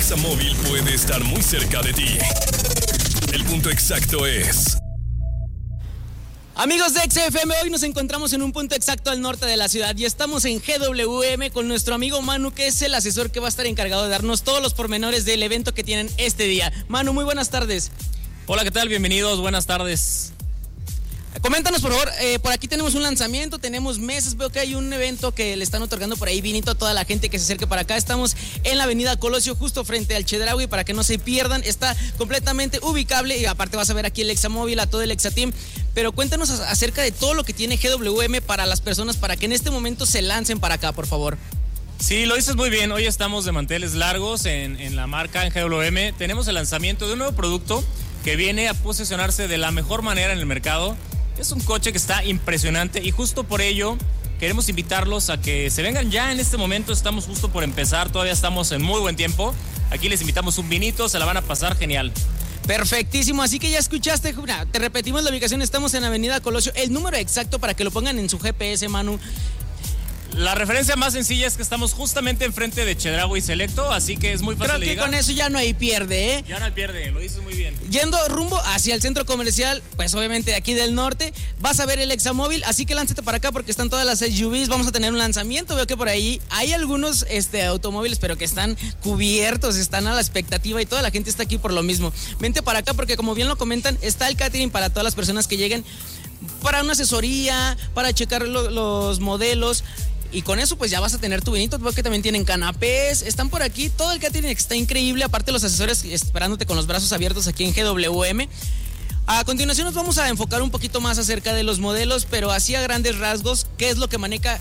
Examóvil puede estar muy cerca de ti. El punto exacto es... Amigos de XFM, hoy nos encontramos en un punto exacto al norte de la ciudad y estamos en GWM con nuestro amigo Manu, que es el asesor que va a estar encargado de darnos todos los pormenores del evento que tienen este día. Manu, muy buenas tardes. Hola, ¿qué tal? Bienvenidos, buenas tardes. Coméntanos, por favor, por aquí tenemos un lanzamiento, tenemos mesas, veo que hay un evento que le están otorgando por ahí vinito a toda la gente que se acerque para acá. Estamos en la avenida Colosio, justo frente al Chedraui, para que no se pierdan, está completamente ubicable y aparte vas a ver aquí el Examóvil, a todo el Exateam. Pero cuéntanos acerca de todo lo que tiene GWM para las personas, para que en este momento se lancen para acá, por favor. Sí, lo dices muy bien, hoy estamos de manteles largos en la marca, en GWM. Tenemos el lanzamiento de un nuevo producto que viene a posicionarse de la mejor manera en el mercado. Es un coche que está impresionante y justo por ello queremos invitarlos a que se vengan ya en este momento. Estamos justo por empezar, todavía estamos en muy buen tiempo. Aquí les invitamos un vinito, se la van a pasar genial. Perfectísimo, así que ya escuchaste, te repetimos la ubicación, estamos en Avenida Colosio. El número exacto para que lo pongan en su GPS, Manu. La referencia más sencilla es que estamos justamente enfrente de Chedraui Selecto, así que es muy fácil de llegar. Creo que con eso ya no hay pierde, ¿eh? Ya no hay pierde, lo dices muy bien. Yendo rumbo hacia el centro comercial, pues obviamente de aquí del norte, vas a ver el Examóvil, así que lánzate para acá porque están todas las SUVs, vamos a tener un lanzamiento, veo que por ahí hay algunos automóviles, pero que están cubiertos, están a la expectativa y toda la gente está aquí por lo mismo. Vente para acá porque como bien lo comentan, está el catering para todas las personas que lleguen, para una asesoría, para checar los modelos. Y con eso pues ya vas a tener tu vinito, veo que también tienen canapés, están por aquí, todo el catering está increíble, aparte los asesores esperándote con los brazos abiertos aquí en GWM. A continuación nos vamos a enfocar un poquito más acerca de los modelos, pero así a grandes rasgos, ¿qué es lo que maneja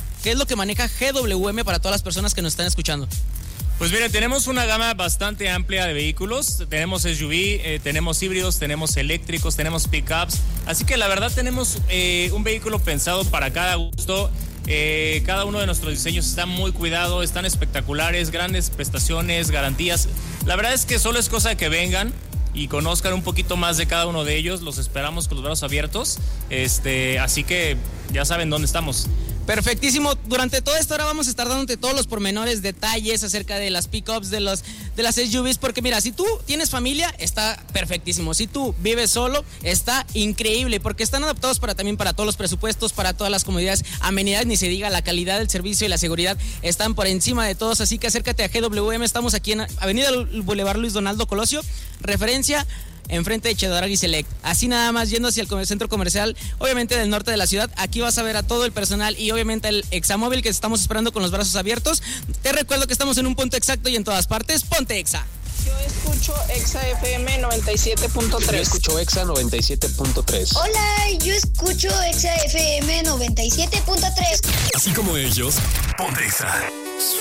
GWM para todas las personas que nos están escuchando? Pues mire, tenemos una gama bastante amplia de vehículos, tenemos SUV, tenemos híbridos, tenemos eléctricos, tenemos pickups, así que la verdad tenemos un vehículo pensado para cada gusto. Cada uno de nuestros diseños está muy cuidado, están espectaculares, grandes prestaciones, garantías. La verdad es que solo es cosa de que vengan y conozcan un poquito más de cada uno de ellos. Los esperamos con los brazos abiertos, así que ya saben dónde estamos. Perfectísimo, durante toda esta hora vamos a estar dándote todos los pormenores, detalles acerca de las pickups, de las SUVs, porque mira, si tú tienes familia, está perfectísimo, si tú vives solo, está increíble, porque están adaptados también para todos los presupuestos, para todas las comodidades, amenidades, ni se diga, la calidad del servicio y la seguridad están por encima de todos, así que acércate a GWM, estamos aquí en Avenida Boulevard Luis Donaldo Colosio, referencia enfrente de Chedraui Select, así nada más yendo hacia el centro comercial, obviamente del norte de la ciudad. Aquí vas a ver a todo el personal y obviamente el Examóvil que estamos esperando con los brazos abiertos. Te recuerdo que estamos en un punto exacto y en todas partes, ponte Exa. Yo escucho Exa FM 97.3. Yo escucho Exa 97.3. Hola, yo escucho Exa FM 97.3. Así como ellos, ponte Exa.